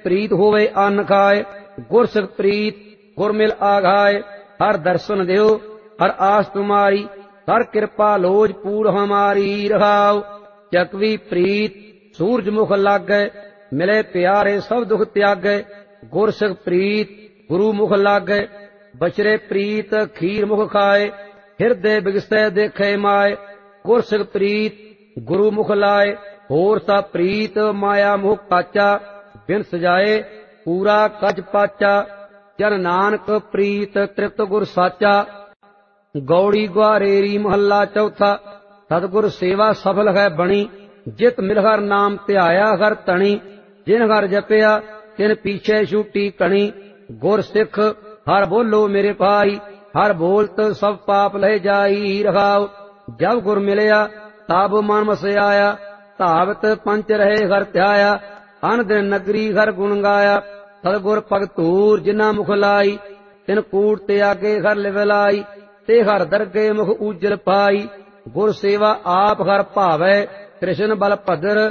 प्रीत होवे अन्न खाए, गुरसिख प्रीत गुर मिल आघाए। हर दर्शन देव हर आस तुम्हारी, हर कृपा लोज पूर हमारी रहाओ। चकवी प्रीत सूरज मुख लागै, मिले प्यारे सब दुख त्यागै। गुरसिख प्रीत गुरु मुख लागै, बचरे प्रीत खीर मुख खाए। हिरदे बिगसै देखे माए, गुरसिख प्रीत गुरु मुख लाए। होर सा प्रीत माया मुख काचा, बिन सजाए पूरा कज पाचा। जन नानक प्रीत तृप्त गुर साचा, गौड़ी ग्वारेरी महला चौथा। सतगुर सेवा सफल है बणी, जित मिल हर नाम ध्याया हर तणी। जिन हर जपया तिन पीछे छूटी कणी, गुर सिख हर बोलो मेरे भाई। हर बोलत सब पाप लह जाई रखाओ। जब गुर मिलया तब मन मसयाया, धावत पंच रहे हर ध्याया। अन दिन नगरी हर गुण गाया, सतगुर भगतूर जिन्ना मुख लाई। तिन कूट त्यागे हर लिवलाई, ते हर दरगे मुख उजल पाई। गुर सेवा आप हर भावै, कृष्ण बल भद्र